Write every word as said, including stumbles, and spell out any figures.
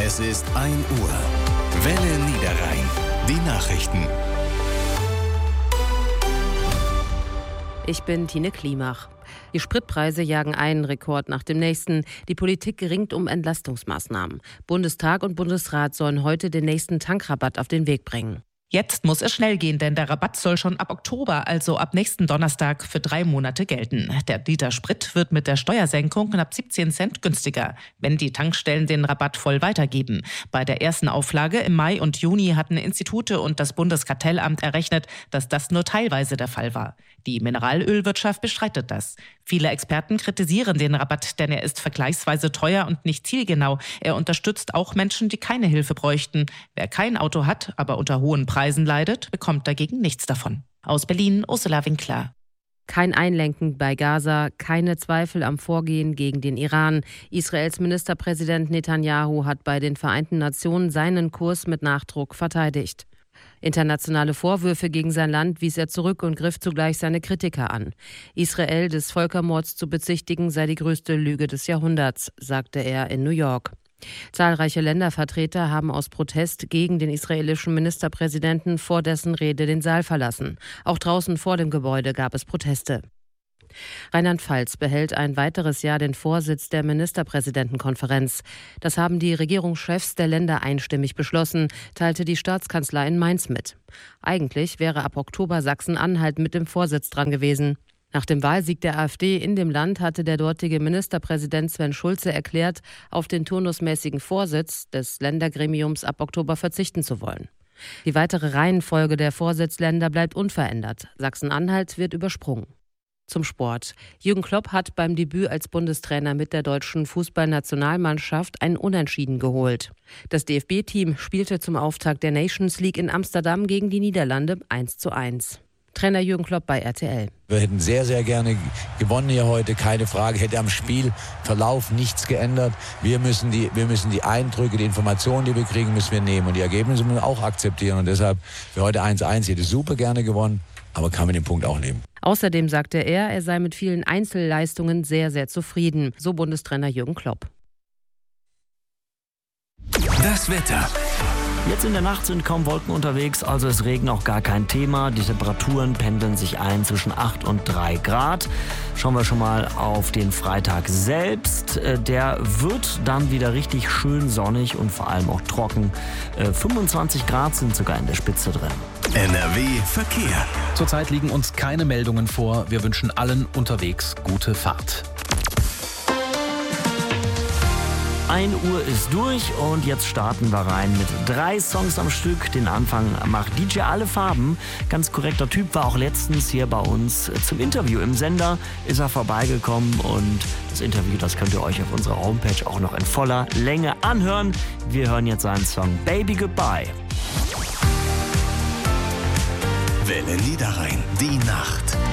Es ist ein Uhr. Welle Niederrhein. Die Nachrichten. Ich bin Tine Klimach. Die Spritpreise jagen einen Rekord nach dem nächsten. Die Politik ringt um Entlastungsmaßnahmen. Bundestag und Bundesrat sollen heute den nächsten Tankrabatt auf den Weg bringen. Jetzt muss es schnell gehen, denn der Rabatt soll schon ab Oktober, also ab nächsten Donnerstag, für drei Monate gelten. Der Liter Sprit wird mit der Steuersenkung knapp siebzehn Cent günstiger, wenn die Tankstellen den Rabatt voll weitergeben. Bei der ersten Auflage im Mai und Juni hatten Institute und das Bundeskartellamt errechnet, dass das nur teilweise der Fall war. Die Mineralölwirtschaft bestreitet das. Viele Experten kritisieren den Rabatt, denn er ist vergleichsweise teuer und nicht zielgenau. Er unterstützt auch Menschen, die keine Hilfe bräuchten. Wer kein Auto hat, aber unter hohen Preisen leidet, bekommt dagegen nichts davon. Aus Berlin, Ursula Winkler. Kein Einlenken bei Gaza, keine Zweifel am Vorgehen gegen den Iran. Israels Ministerpräsident Netanyahu hat bei den Vereinten Nationen seinen Kurs mit Nachdruck verteidigt. Internationale Vorwürfe gegen sein Land wies er zurück und griff zugleich seine Kritiker an. Israel des Völkermords zu bezichtigen sei die größte Lüge des Jahrhunderts, sagte er in New York. Zahlreiche Ländervertreter haben aus Protest gegen den israelischen Ministerpräsidenten vor dessen Rede den Saal verlassen. Auch draußen vor dem Gebäude gab es Proteste. Rheinland-Pfalz behält ein weiteres Jahr den Vorsitz der Ministerpräsidentenkonferenz. Das haben die Regierungschefs der Länder einstimmig beschlossen, teilte die Staatskanzlei in Mainz mit. Eigentlich wäre ab Oktober Sachsen-Anhalt mit dem Vorsitz dran gewesen. Nach dem Wahlsieg der AfD in dem Land hatte der dortige Ministerpräsident Sven Schulze erklärt, auf den turnusmäßigen Vorsitz des Ländergremiums ab Oktober verzichten zu wollen. Die weitere Reihenfolge der Vorsitzländer bleibt unverändert. Sachsen-Anhalt wird übersprungen. Zum Sport. Jürgen Klopp hat beim Debüt als Bundestrainer mit der deutschen Fußballnationalmannschaft ein Unentschieden geholt. Das D F B-Team spielte zum Auftakt der Nations League in Amsterdam gegen die Niederlande eins zu eins. Trainer Jürgen Klopp bei R T L. Wir hätten sehr, sehr gerne gewonnen hier heute, keine Frage. Hätte am Spielverlauf nichts geändert. Wir müssen die, wir müssen die Eindrücke, die Informationen, die wir kriegen, müssen wir nehmen. Und die Ergebnisse müssen wir auch akzeptieren. Und deshalb für heute eins zu eins. Hätte super gerne gewonnen, aber kann mit dem Punkt auch leben. Außerdem sagte er, er sei mit vielen Einzelleistungen sehr, sehr zufrieden. So Bundestrainer Jürgen Klopp. Das Wetter. Jetzt in der Nacht sind kaum Wolken unterwegs, also ist Regen auch gar kein Thema. Die Temperaturen pendeln sich ein zwischen acht und drei Grad. Schauen wir schon mal auf den Freitag selbst. Der wird dann wieder richtig schön sonnig und vor allem auch trocken. fünfundzwanzig Grad sind sogar in der Spitze drin. N R W Verkehr. Zurzeit liegen uns keine Meldungen vor. Wir wünschen allen unterwegs gute Fahrt. Ein Uhr ist durch und jetzt starten wir rein mit drei Songs am Stück. Den Anfang macht D J Alle Farben. Ganz korrekter Typ, war auch letztens hier bei uns zum Interview im Sender. Ist er vorbeigekommen und das Interview, das könnt ihr euch auf unserer Homepage auch noch in voller Länge anhören. Wir hören jetzt seinen Song Baby Goodbye. Welle Niederrhein, die Nacht.